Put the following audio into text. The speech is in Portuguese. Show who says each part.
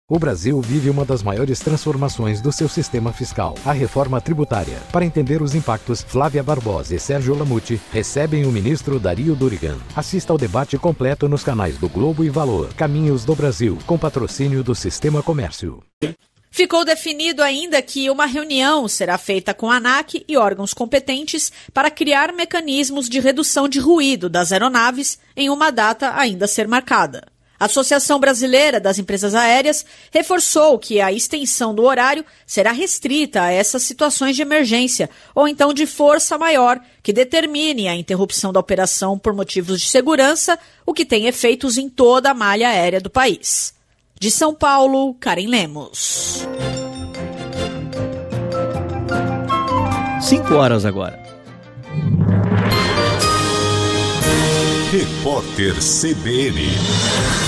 Speaker 1: O Brasil vive uma das maiores transformações do seu sistema fiscal, a reforma tributária. Para entender os impactos, Flávia Barbosa e Sérgio Lamucci recebem o ministro Dario Durigan. Assista ao debate completo nos canais do Globo e Valor. Caminhos do Brasil, com patrocínio do Sistema Comércio.
Speaker 2: Ficou definido ainda que uma reunião será feita com a ANAC e órgãos competentes para criar mecanismos de redução de ruído das aeronaves em uma data ainda a ser marcada. A Associação Brasileira das Empresas Aéreas reforçou que a extensão do horário será restrita a essas situações de emergência ou então de força maior que determine a interrupção da operação por motivos de segurança, o que tem efeitos em toda a malha aérea do país. De São Paulo, Karen Lemos.
Speaker 3: 5 horas agora.
Speaker 4: Repórter CBN.